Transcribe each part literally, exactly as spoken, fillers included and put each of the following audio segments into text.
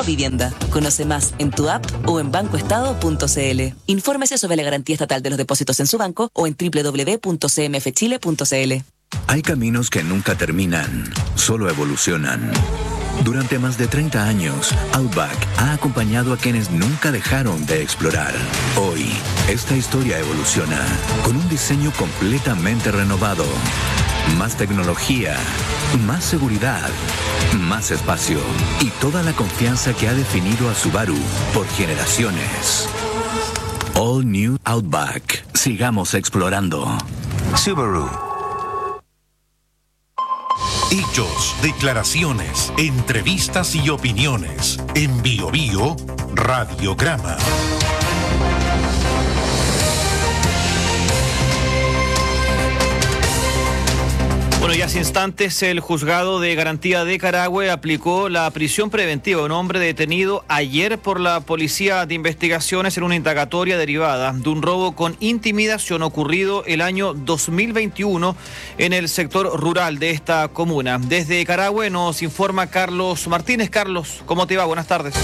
Vivienda. Conoce más en tu app o en bancoestado punto c l. Infórmese sobre la garantía estatal de los depósitos en su banco o en doble u doble u doble u punto c m f chile punto c l. Hay caminos que nunca terminan, solo evolucionan. Durante más de treinta años, Outback ha acompañado a quienes nunca dejaron de explorar. Hoy, esta historia evoluciona con un diseño completamente renovado. Más tecnología, más seguridad, más espacio y toda la confianza que ha definido a Subaru por generaciones. All New Outback. Sigamos explorando. Subaru. Hechos, declaraciones, entrevistas y opiniones. En Bio Bio, Radiograma. Bueno, ya hace instantes el juzgado de garantía de Carahue aplicó la prisión preventiva a un hombre detenido ayer por la Policía de Investigaciones en una indagatoria derivada de un robo con intimidación ocurrido el año dos mil veintiuno en el sector rural de esta comuna. Desde Carahue nos informa Carlos Martínez. Carlos, ¿cómo te va? Buenas tardes.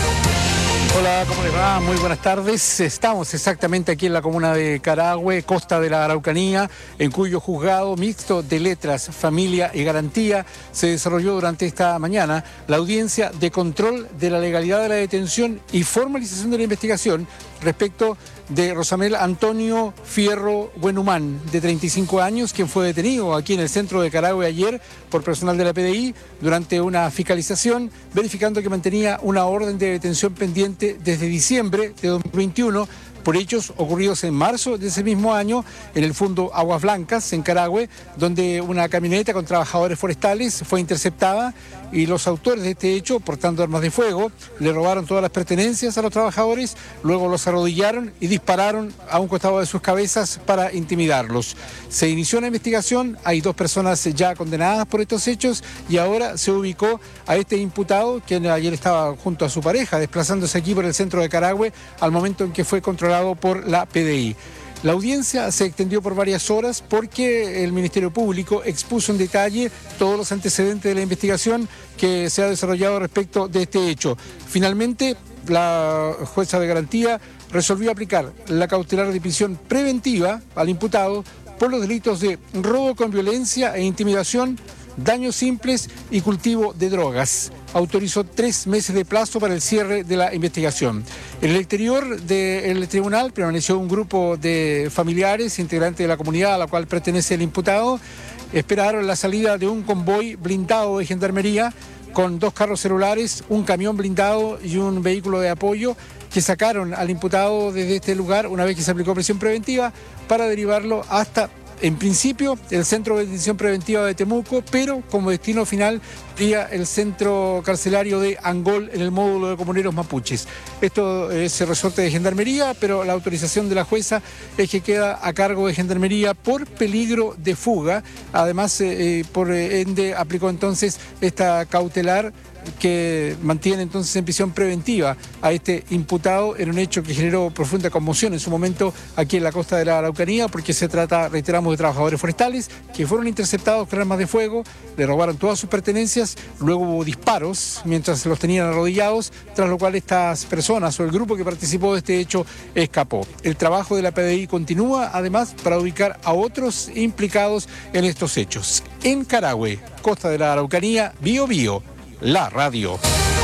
Hola, ¿cómo les va? Muy buenas tardes. Estamos exactamente aquí en la comuna de Carahue, costa de la Araucanía, en cuyo juzgado mixto de letras, familia y garantía se desarrolló durante esta mañana la audiencia de control de la legalidad de la detención y formalización de la investigación respecto de Rosamel Antonio Fierro Buenhumán, de treinta y cinco años, quien fue detenido aquí en el centro de Carahue ayer por personal de la P D I durante una fiscalización, verificando que mantenía una orden de detención pendiente desde diciembre de dos mil veintiuno por hechos ocurridos en marzo de ese mismo año en el Fundo Aguas Blancas, en Carahue, donde una camioneta con trabajadores forestales fue interceptada y los autores de este hecho, portando armas de fuego, le robaron todas las pertenencias a los trabajadores, luego los arrodillaron y dispararon a un costado de sus cabezas para intimidarlos. Se inició una investigación, hay dos personas ya condenadas por estos hechos y ahora se ubicó a este imputado, que ayer estaba junto a su pareja, desplazándose aquí por el centro de Carahue al momento en que fue controlado por la P D I. La audiencia se extendió por varias horas porque el Ministerio Público expuso en detalle todos los antecedentes de la investigación que se ha desarrollado respecto de este hecho. Finalmente, la jueza de garantía resolvió aplicar la cautelar de prisión preventiva al imputado por los delitos de robo con violencia e intimidación, daños simples y cultivo de drogas. Autorizó tres meses de plazo para el cierre de la investigación. En el exterior del tribunal permaneció un grupo de familiares, integrantes de la comunidad a la cual pertenece el imputado. Esperaron la salida de un convoy blindado de gendarmería con dos carros celulares, un camión blindado y un vehículo de apoyo que sacaron al imputado desde este lugar una vez que se aplicó prisión preventiva para derivarlo hasta, en principio, el Centro de Detención Preventiva de Temuco, pero como destino final sería el centro carcelario de Angol en el módulo de comuneros mapuches. Esto es resorte de Gendarmería, pero la autorización de la jueza es que queda a cargo de Gendarmería por peligro de fuga. Además, eh, por ende, aplicó entonces esta cautelar que mantiene entonces en prisión preventiva a este imputado en un hecho que generó profunda conmoción en su momento aquí en la costa de la Araucanía, porque se trata, reiteramos, de trabajadores forestales que fueron interceptados con armas de fuego, le robaron todas sus pertenencias, luego hubo disparos mientras los tenían arrodillados, tras lo cual estas personas o el grupo que participó de este hecho escapó. El trabajo de la P D I continúa, además, para ubicar a otros implicados en estos hechos. En Carahue, costa de la Araucanía, Bio Bio, la radio.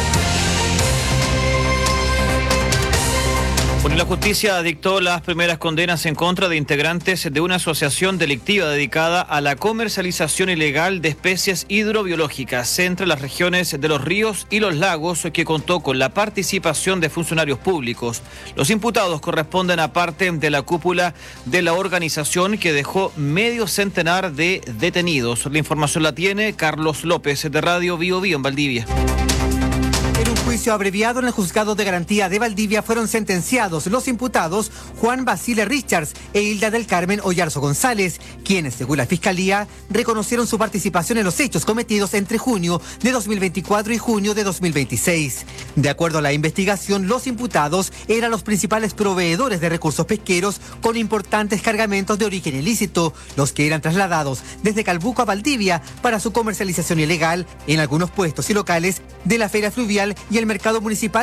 Bueno, la justicia dictó las primeras condenas en contra de integrantes de una asociación delictiva dedicada a la comercialización ilegal de especies hidrobiológicas entre las regiones de los ríos y los lagos, que contó con la participación de funcionarios públicos. Los imputados corresponden a parte de la cúpula de la organización, que dejó medio centenar de detenidos. La información la tiene Carlos López, de Radio Bio Bio en Valdivia. En un juicio abreviado en el Juzgado de Garantía de Valdivia fueron sentenciados los imputados Juan Basile Richards e Hilda del Carmen Oyarzo González, quienes, según la Fiscalía, reconocieron su participación en los hechos cometidos entre junio de dos mil veinticuatro y junio de dos mil veintiséis. De acuerdo a la investigación, los imputados eran los principales proveedores de recursos pesqueros con importantes cargamentos de origen ilícito, los que eran trasladados desde Calbuco a Valdivia para su comercialización ilegal en algunos puestos y locales de la feria fluvial y el mercado municipal